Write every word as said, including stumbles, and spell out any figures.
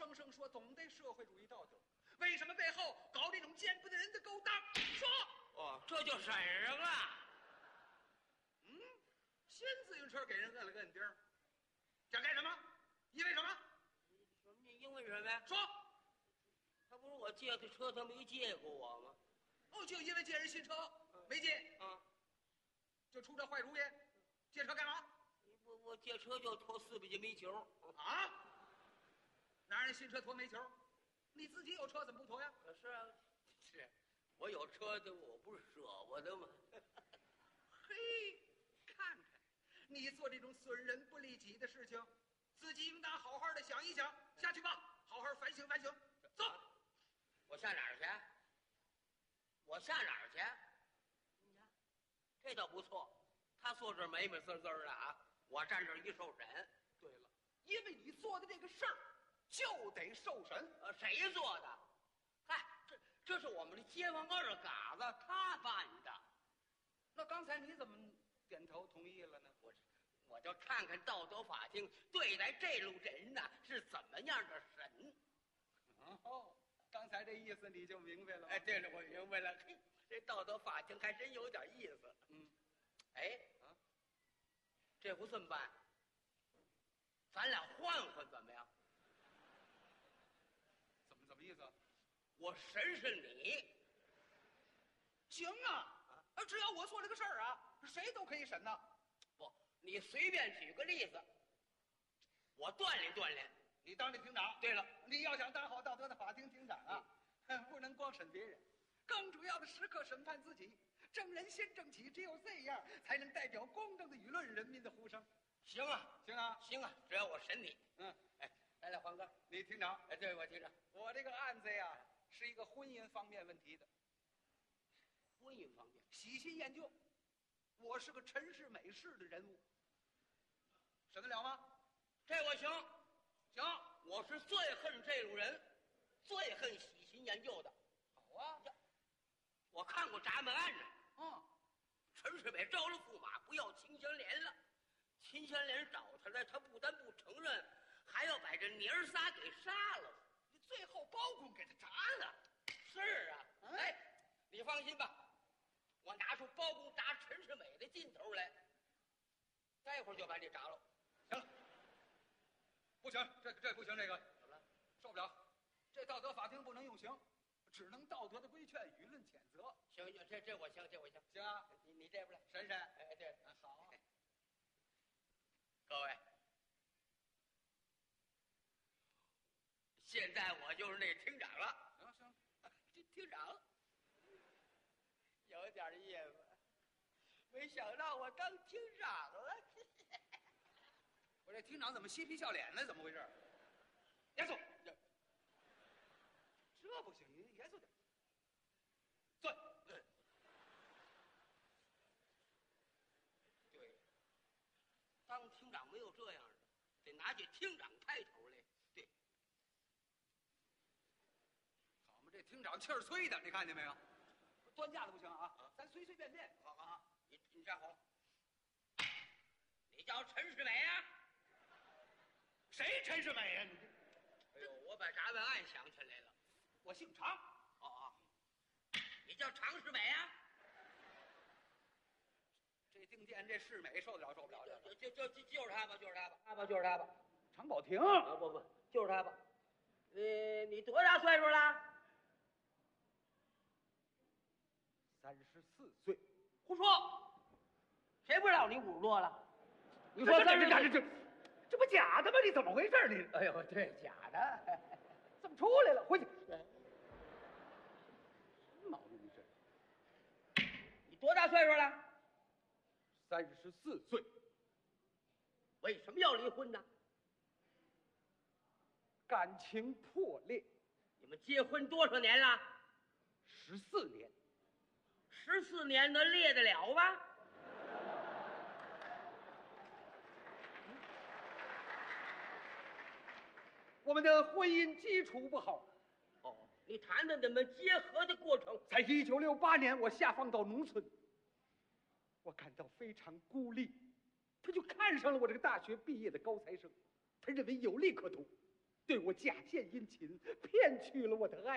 声声说总得社会主义道德，为什么背后搞这种见不得人的勾当？说， 哦，这就审上了。 嗯，新自行车给人摁了个摁钉儿，想干什么？因为什么？ 什么？你因为什么呀？ 说， 他不是我借的车，他没借过我吗？ 哦，就因为借人新车没借啊， 就出这坏主意，借车干嘛？ 我我借车就拖四百斤煤球啊？拿人新车拖煤球，你自己有车怎么不拖呀？ 是啊，是，我有车的，我不是舍我的吗？ 嘿，看看，你做这种损人不利己的事情，自己应当好好的想一想，下去吧，好好反省反省。走， 我下哪儿去？我下哪儿去？你看，这倒不错，他坐这儿美美滋滋的啊，我站这儿一受审。 对了，因为你做的这个事儿，就得受审。 呃，谁做的？嗨，这这是我们的街坊二嘎子他办的。 那刚才你怎么点头同意了呢？ 我我就看看道德法庭对待这路人呐是怎么样的审。 哦，刚才这意思你就明白了。 哎，对了，我明白了。嘿，这道德法庭还真有点意思。 嗯， 哎啊，这不这么办？咱俩换换怎么样？ 怎么怎么意思？ 我审审你。 行啊，啊，只要我做这个事儿啊，谁都可以审呐。 不，你随便举个例子，我锻炼锻炼。 你当这庭长。 对了， 你要想当好道德的法庭庭长啊，嗯、不能光审别人，更主要的时刻审判自己。正人先正起，只有这样才能代表公正的舆论、人民的呼声。 行啊， 行啊， 行啊，只要我审你。 嗯， 哎，来来，黄哥， 你庭长。 哎，对，我听着。 我这个案子呀，是一个婚姻方面问题的。 婚姻方面， 喜新厌旧，我是个陈氏美式的人物，审得了吗？ 这我行。 行， 我是最恨这路人，最恨喜新厌旧的。 好啊。 我看过闸门案呢。 嗯， 陈世美招了驸马，不要秦香莲了。秦香莲找他来，他不但不承认，还要把这娘儿仨给杀了。 你最后包公给他铡了。 是啊， 嗯、 哎，你放心吧，我拿出包公铡陈世美的劲头来，待会儿就把你铡了。 行了，不行，这这不行，这个怎么了？ 受不了。这道德法庭不能用刑，只能道德的规劝，舆论谴责。 行行，这这我行，这我行。 行啊， 你你这边来审审。 哎，对， 啊，好。 各位，现在我就是那厅长了。 行行， 这厅长有点意思，没想到我当厅长了。 我这厅长怎么嬉皮笑脸呢？怎么回事？严肃，这不行，你严肃点。坐。 嗯，对，当厅长没有这样的，得拿起厅长开头来。对， 好嘛，这厅长气儿催的，你看见没有？端架子不行啊，啊咱随随便便。 好啊，你你站好。你叫陈世美呀？ 谁陈世美呀？你这，哎呦，我把闸门案想起来了。 我姓常。 哦哦，你叫常世美呀？ 这定店这世美受得了受不了？ 就就就就就是他吧，就是他吧，他吧就是他吧。 常宝霆。 啊不不，就是他吧。你你多大岁数了？ 三十四岁。 胡说！谁不知道你五十多了？你说这这这这这不假的吗？你怎么回事？你哎呦，对，假的， 怎么出来了？回去。什么毛病这？ 你多大岁数了？ 三十四岁。 为什么要离婚呢？ 感情破裂。 你们结婚多少年了？ 十四年。 十四年能裂得了吗？ 我们的婚姻基础不好。 哦，你谈谈你们结合的过程。 在一九六八年，我下放到农村，我感到非常孤立。他就看上了我这个大学毕业的高材生，他认为有利可图。 对我假献殷勤，骗取了我的爱